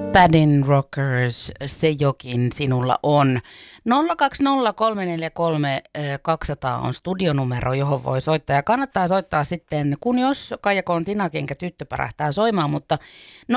Badin Rockers, se jokin sinulla on. 020343200 on studionumero, johon voi soittaa. Ja kannattaa soittaa sitten, kun jos Kaijakoon Tinakenkä tyttö pärähtää soimaan, mutta 05056999475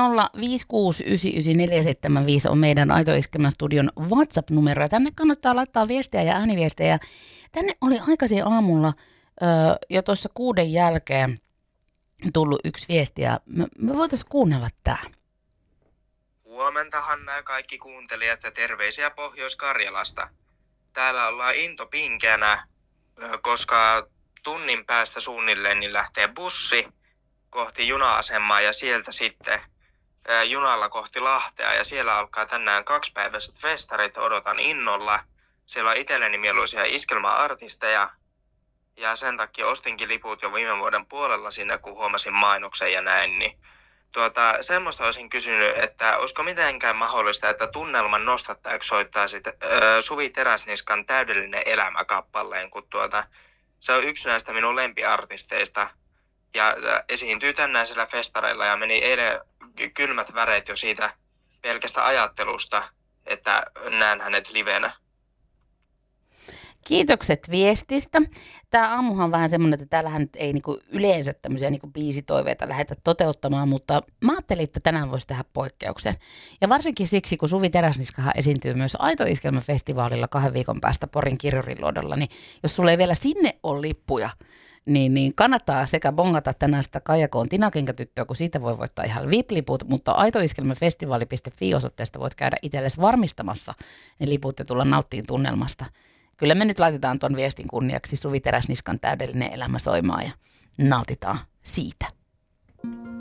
on meidän Aito Iskelmän studion WhatsApp-numero. Ja tänne kannattaa laittaa viestejä ja ääniviestejä. Tänne oli aikaisin aamulla jo tuossa 6 jälkeen tullut yksi viesti ja me voitaisiin kuunnella tämä. Huomenta Hanna ja kaikki kuuntelijat ja terveisiä Pohjois-Karjalasta. Täällä ollaan into pinkeänä, koska tunnin päästä suunnilleen niin lähtee bussi kohti juna-asemaa ja sieltä sitten junalla kohti Lahtea. Ja siellä alkaa tänään 2-päiväiset festarit, odotan innolla. Siellä on itselleni mieluisia iskelmäartisteja ja sen takia ostinkin liput jo viime vuoden puolella sinne, kun huomasin mainoksen ja näin, niin semmoista olisin kysynyt, että olisiko mitenkään mahdollista, että tunnelman nostattajaksi soittaa Suvi Teräsniskan Täydellinen elämä -kappaleen, kun se on yksi näistä minun lempiartisteista ja esiintyy tänään siellä festareilla ja meni eilen kylmät väreet jo siitä pelkästä ajattelusta, että näen hänet livenä. Kiitokset viestistä. Tämä aamuhan on vähän semmoinen, että täällähän nyt ei niinku yleensä tämmöisiä niinku biisitoiveita lähdetä toteuttamaan, mutta mä ajattelin, että tänään voisi tehdä poikkeuksen. Ja varsinkin siksi, kun Suvi Teräsniskahan esiintyy myös Aito Iskelmä-festivaalilla 2 viikon päästä Porin Kirjurinluodolla, niin jos sulla ei vielä sinne ole lippuja, niin kannattaa sekä bongata tänään sitä Kaijakoon Tinakenkä-tyttöä, kun siitä voi voittaa ihan VIP-liput, mutta aitoiskelmäfestivaali.fi-osoitteesta voit käydä itsellesi varmistamassa ne liput ja tulla nauttiin tunnelmasta. Kyllä me nyt laitetaan tuon viestin kunniaksi Suvi Teräsniskan Täydellinen elämä soimaan ja nautitaan siitä.